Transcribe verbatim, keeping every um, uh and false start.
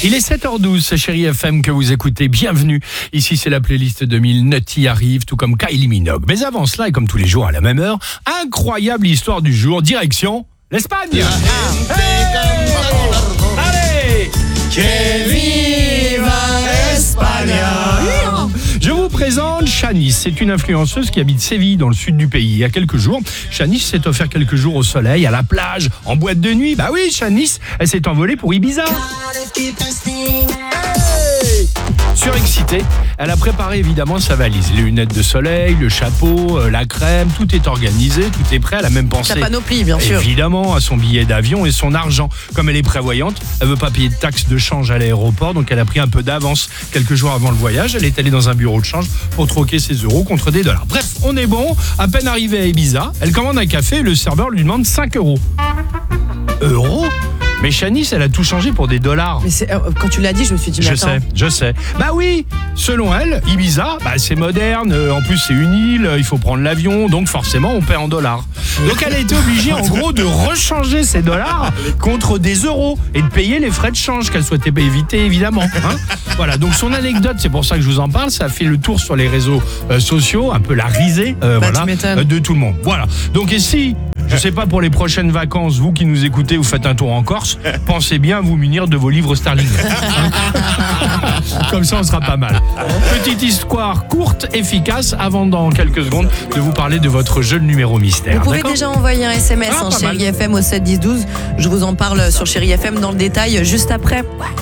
Il est sept heures douze, c'est Chérie F M que vous écoutez. Bienvenue. Ici, c'est la playlist deux mille. Nutty arrive, tout comme Kylie Minogue. Mais avant cela, et comme tous les jours à la même heure, incroyable histoire du jour. Direction l'Espagne. Ah. Hey Allez, que viva España. Je vous présente Shanice. C'est une influenceuse qui habite Séville, dans le sud du pays. Il y a quelques jours, Shanice s'est offert quelques jours au soleil, à la plage, en boîte de nuit. Bah oui, Shanice, elle s'est envolée pour Ibiza. Hey Surexcitée, elle a préparé évidemment sa valise. Les lunettes de soleil, le chapeau, euh, la crème, tout est organisé, tout est prêt. Elle a même pensé, sa panoplie, bien sûr, évidemment, à son billet d'avion et son argent. Comme elle est prévoyante, elle veut pas payer de taxes de change à l'aéroport, donc elle a pris un peu d'avance quelques jours avant le voyage. Elle est allée dans un bureau de change pour troquer ses euros contre des dollars. Bref, on est bon. À peine arrivée à Ibiza, elle commande un café et le serveur lui demande cinq euros. Euros ? Mais Shanice, elle a tout changé pour des dollars. Mais c'est, euh, quand tu l'as dit, je me suis dit, mais Je attends. sais, je sais. Bah oui, selon elle, Ibiza, bah c'est moderne, euh, en plus c'est une île, il faut prendre l'avion, donc forcément on paie en dollars. Donc elle a été obligée en gros de rechanger ses dollars contre des euros et de payer les frais de change qu'elle souhaitait éviter évidemment. Hein, voilà, donc son anecdote, c'est pour ça que je vous en parle, ça a fait le tour sur les réseaux euh, sociaux, un peu la risée euh, Bah, voilà, tu euh, de tout le monde. Voilà, donc et si... Je sais pas, pour les prochaines vacances, vous qui nous écoutez, vous faites un tour en Corse, pensez bien à vous munir de vos livres sterling. Comme ça, on sera pas mal. Petite histoire courte, efficace, avant dans quelques secondes de vous parler de votre jeu de numéro mystère. Vous pouvez D'accord ? déjà envoyer un S M S, Ah, hein, pas mal. Chérie F M au sept dix douze. Je vous en parle sur Chérie F M dans le détail juste après.